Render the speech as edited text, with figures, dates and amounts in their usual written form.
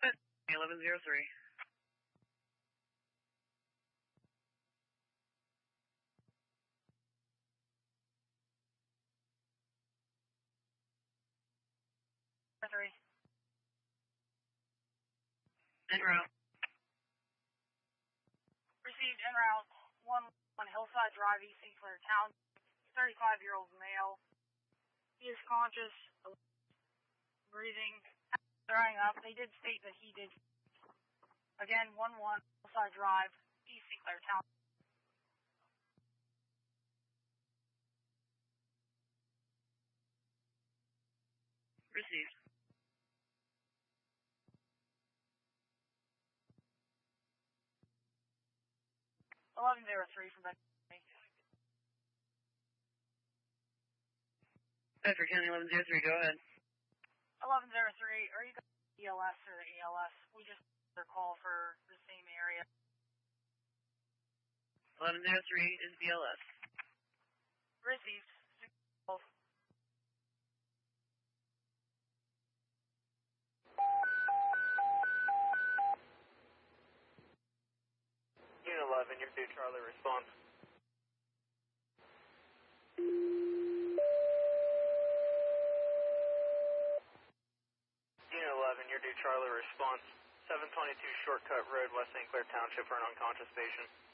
1103. Three. En route. Received en route 1 Hillside Drive, East St. Clair Town. 35-year-old male. He is conscious, breathing, throwing up. They did state that he did. Again, 1 Hillside Drive, East St. Clair Town. Received. 1103 from Bedford County 1103, go ahead. 1103, are you going to ELS or the ALS? We just got a call for the same area. 1103 is BLS. Received. Unit 11, you're due Charlie, response. Unit 11, you're due Charlie, response. 722 Shortcut Road, West St. Clair Township for an unconscious patient.